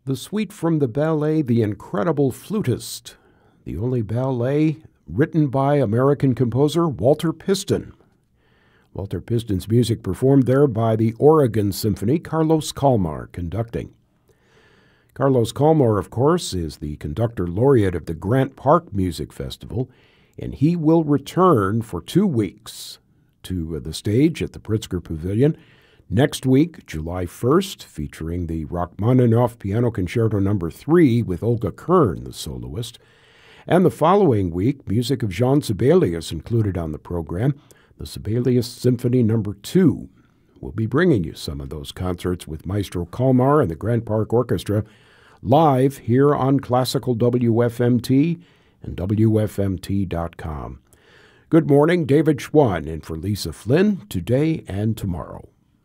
The suite from the ballet The Incredible Flutist, the only ballet written by American composer Walter Piston. Walter Piston's music performed there by the Oregon Symphony, Carlos Kalmar conducting. Carlos Kalmar, of course, is the conductor laureate of the Grant Park Music Festival, and he will return for 2 weeks to the stage at the Pritzker Pavilion next week, July 1st, featuring the Rachmaninoff Piano Concerto No. 3 with Olga Kern, the soloist. And the following week, music of Jean Sibelius included on the program, the Sibelius Symphony No. 2. We'll be bringing you some of those concerts with Maestro Kalmar and the Grant Park Orchestra live here on Classical WFMT and WFMT.com. Good morning, David Schwann in for Lisa Flynn, today and tomorrow.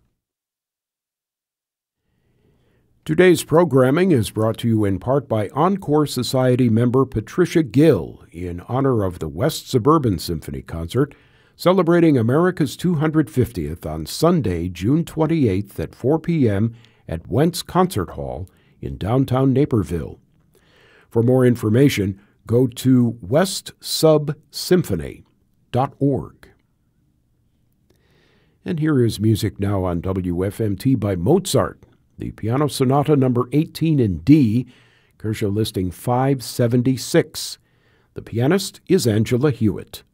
Today's programming is brought to you in part by Encore Society member Patricia Gill in honor of the West Suburban Symphony Concert, celebrating America's 250th on Sunday, June 28th at 4 p.m. at Wentz Concert Hall in downtown Naperville. For more information, go to westsubsymphony.org. And here is music now on WFMT by Mozart, the Piano Sonata No. 18 in D, Kershaw listing 576. The pianist is Angela Hewitt.